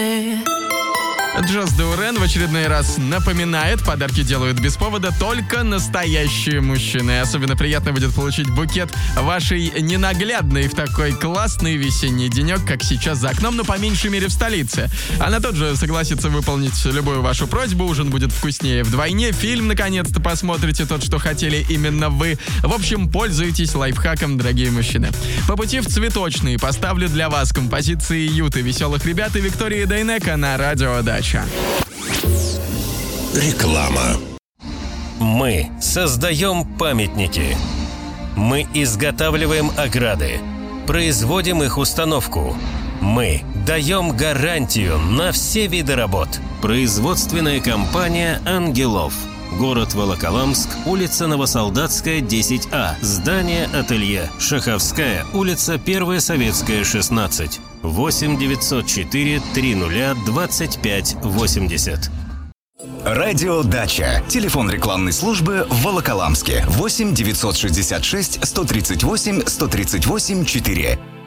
Джос Даурен в очередной раз напоминает, подарки делают без повода только настоящие мужчины. Особенно приятно будет получить букет вашей ненаглядной в такой классный весенний денек, как сейчас за окном, но по меньшей мере в столице. Она тут же согласится выполнить любую вашу просьбу, ужин будет вкуснее вдвойне, фильм наконец-то посмотрите тот, что хотели именно вы. В общем, пользуйтесь лайфхаком, дорогие мужчины. По пути в цветочный поставлю для вас композиции Юты, Веселых ребят и Виктории Дайнеко на Радио Дача. Реклама. Мы создаем памятники. Мы изготавливаем ограды. Производим их установку. Мы даем гарантию на все виды работ. Производственная компания «Ангелов». Город Волоколамск, улица Новосолдатская, 10А. Здание «Ателье». Шаховская, улица 1 Советская, 16. 8 904 30 25 80. Радио Дача. Телефон рекламной службы в Волоколамске. 8 966 138 138 4.